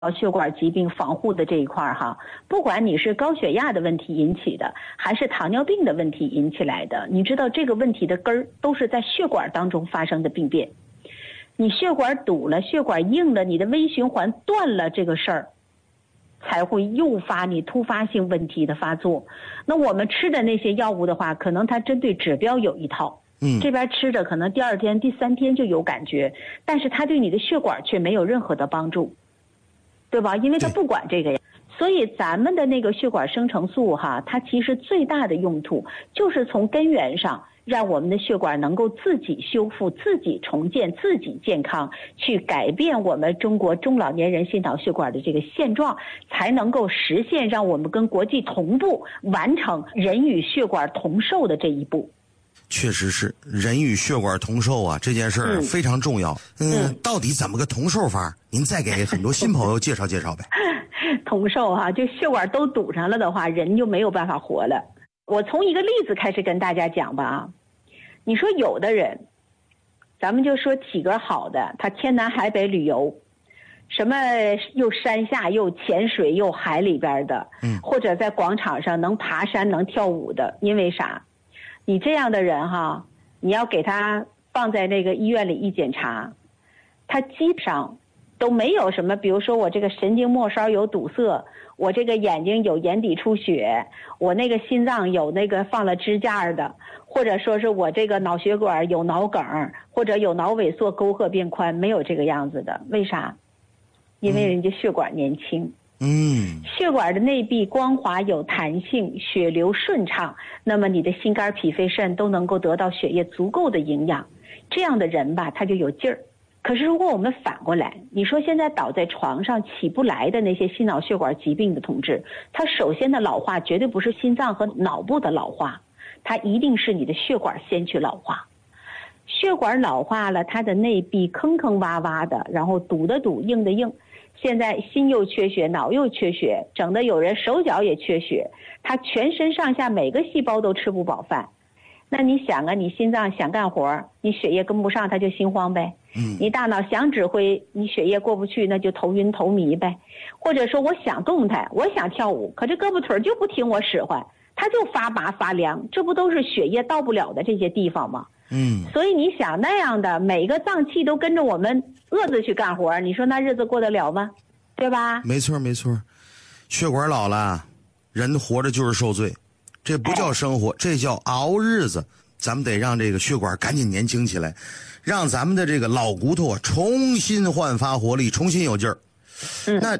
血管疾病防护的这一块哈，不管你是高血压的问题引起的，还是糖尿病的问题引起来的，你知道这个问题的根儿都是在血管当中发生的病变。你血管堵了，血管硬了，你的微循环断了，这个事儿才会诱发你突发性问题的发作。那我们吃的那些药物的话，可能它针对指标有一套，这边吃着可能第2天、第3天就有感觉，但是它对你的血管却没有任何的帮助，对吧？因为它不管这个呀。所以咱们的那个血管生成素哈，它其实最大的用途就是从根源上让我们的血管能够自己修复、自己重建、自己健康，去改变我们中国中老年人心脑血管的这个现状，才能够实现让我们跟国际同步完成人与血管同寿的这一步。 确实是人与血管同寿啊，这件事儿非常重要。到底怎么个同寿法？您再给很多新朋友介绍介绍呗。 同寿哈，就血管都堵上了的话，人就没有办法活了。我从一个例子开始跟大家讲吧啊。你说有的人，咱们就说体格好的，他天南海北旅游，什么又山下又潜水又海里边的，或者在广场上能爬山能跳舞的，因为啥？你这样的人哈，你要给他放在那个医院里一检查，他基本上都没有什么，比如说我这个神经末梢有堵塞，我这个眼睛有眼底出血，我那个心脏有那个放了支架的，或者说是我这个脑血管有脑梗，或者有脑萎缩沟壑变宽，没有这个样子的。为啥？因为人家血管年轻。血管的内壁光滑有弹性，血流顺畅，那么你的心肝脾肺肾都能够得到血液足够的营养，这样的人吧他就有劲儿。可是如果我们反过来，你说现在倒在床上起不来的那些心脑血管疾病的同志，他首先的老化绝对不是心脏和脑部的老化，它一定是你的血管先去老化。血管老化了，它的内壁坑坑洼洼的，然后堵的堵，硬的硬。现在心又缺血，脑又缺血，整的有人手脚也缺血，他全身上下每个细胞都吃不饱饭。那你想啊，你心脏想干活，你血液跟不上，他就心慌呗。你大脑想指挥，你血液过不去，那就头晕头迷呗。或者说我想动弹，我想跳舞，可这胳膊腿就不听我使唤，他就发麻发凉，这不都是血液到不了的这些地方吗？所以你想那样的每个脏器都跟着我们饿着去干活，你说那日子过得了吗？对吧？ 没错没错，血管老了，人活着就是受罪，这不叫生活，这叫熬日子。咱们得让这个血管赶紧年轻起来，让咱们的这个老骨头啊重新焕发活力，重新有劲儿。那